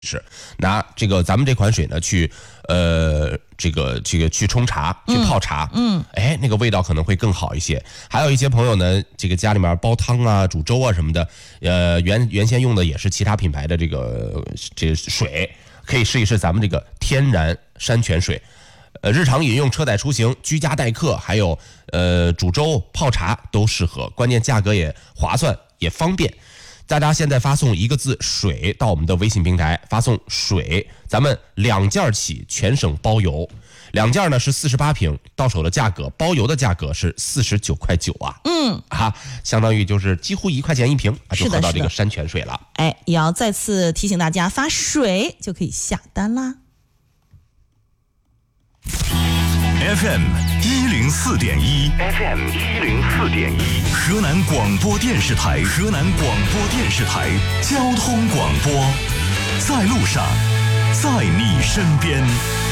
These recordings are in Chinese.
是拿这个咱们这款水呢去去冲茶，去泡茶，那个味道可能会更好一些。还有一些朋友呢，这个家里面煲汤啊、煮粥啊什么的，原先用的也是其他品牌的这个水，可以试一试咱们这个天然山泉水。日常饮用、车载出行、居家待客，还有煮粥、泡茶都适合，关键价格也划算也方便。大家现在发送一个字水到我们的微信平台，发送水，咱们2件起全省包邮，2件呢是48瓶，到手的价格包邮的价格是49.9块啊，相当于就是几乎1块钱1瓶就喝到这个山泉水了。 也要再次提醒大家，发水就可以下单啦。 FM 104.1 FM 104.1河南广播电视台交通广播，在路上，在你身边，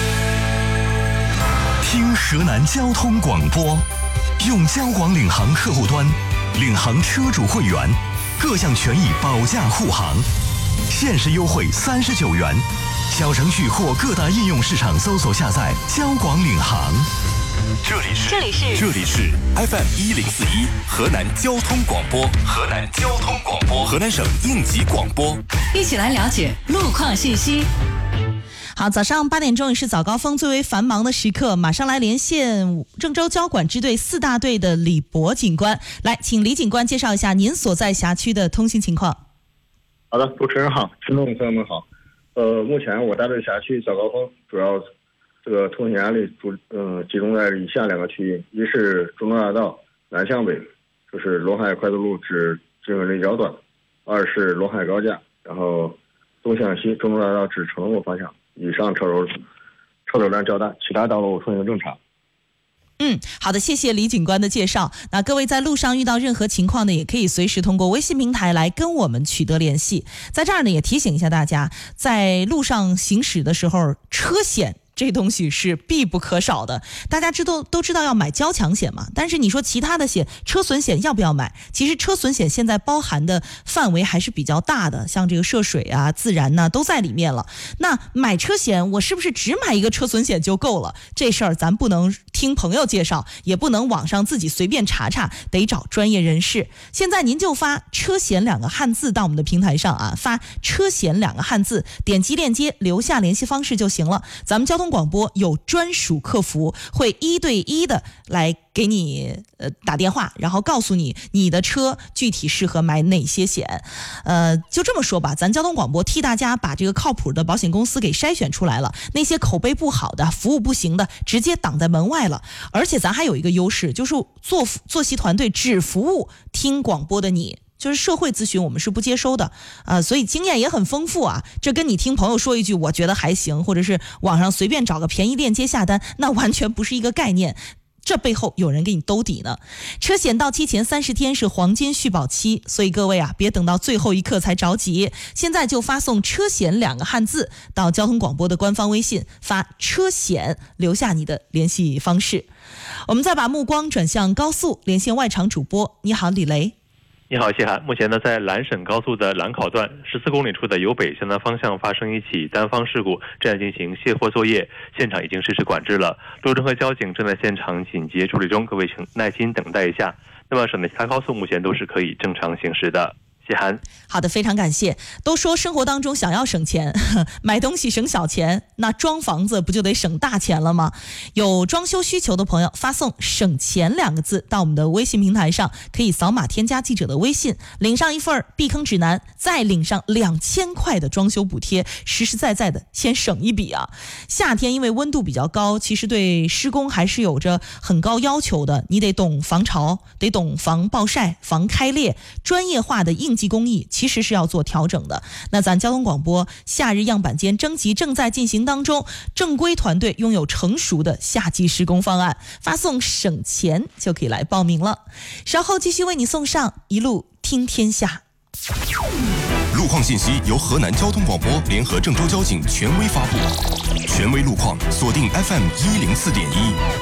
听河南交通广播，用交广领航客户端领航车主会员各项权益保驾护航，限时优惠39元。小程序或各大应用市场搜索下载交广领航。这里是 FM 104.1河南交通广播，河南省应急广播， 一起来了解路况信息。 好，早上8点钟也是早高峰最为繁忙的时刻，马上来连线郑州交管支队4大队的李博警官，来，请李警官介绍一下您所在辖区的通行情况。 好的，主持人好，听众朋友们好。目前我大队辖区早高峰主要这个通行压力集中在以下2个区域，一是中州大道南向北，就是陇海快速路至金水立交段；二是陇海高架，然后东向西中州大道至成都方向，以上车流量较大，其他道路通行正常。 好的，谢谢李警官的介绍。那各位在路上遇到任何情况呢，也可以随时通过微信平台来跟我们取得联系。在这儿呢，也提醒一下大家，在路上行驶的时候，车险这东西是必不可少的。大家都知道要买交强险嘛，但是你说其他的险，车损险要不要买？其实车损险现在包含的范围还是比较大的，像这个涉水啊、自燃呐都在里面了。那买车险，我是不是只买一个车损险就够了？这事儿咱不能听朋友介绍，也不能网上自己随便查查，得找专业人士。现在您就发车险2个汉字到我们的平台上啊，发车险2个汉字，点击链接留下联系方式就行了。咱们交通广播有专属客服，会1对1的来给你打电话，然后告诉你你的车具体适合买哪些险。就这么说吧，咱交通广播替大家把这个靠谱的保险公司给筛选出来了，那些口碑不好的、服务不行的，直接挡在门外了。而且咱还有一个优势，就是坐席团队只服务听广播的你。就是社会咨询我们是不接收的所以经验也很丰富啊。这跟你听朋友说一句我觉得还行，或者是网上随便找个便宜链接下单，那完全不是一个概念。这背后有人给你兜底呢。车险到期前30天是黄金续保期，所以各位啊，别等到最后一刻才着急，现在就发送车险2个汉字到交通广播的官方微信，发车险，留下你的联系方式。我们再把目光转向高速，连线外场主播。你好，李雷。 你好，谢涵。目前呢，在兰沈高速的兰考段14公里处的由北向南方向发生一起单方事故，正在进行卸货作业，现场已经实施管制了。路政和交警正在现场紧急处理中，各位请耐心等待一下。那么省内其他高速目前都是可以正常行驶的。谢涵。 好的，非常感谢。都说生活当中想要省钱，买东西省小钱，那装房子不就得省大钱了吗？有装修需求的朋友，发送省钱2个字到我们的微信平台上，可以扫码添加记者的微信，领上一份避坑指南，再领上2000块的装修补贴，实实在在的先省一笔啊。夏天因为温度比较高，其实对施工还是有着很高要求的，你得懂防潮，得懂防暴晒、防开裂，专业化的应急工艺其实是要做调整的。那咱交通广播夏日样板间征集正在进行当中，正规团队拥有成熟的夏季施工方案，发送省钱就可以来报名了。稍后继续为你送上一路听天下。 路况信息由河南交通广播联合郑州交警权威发布，权威路况锁定 FM 104.1。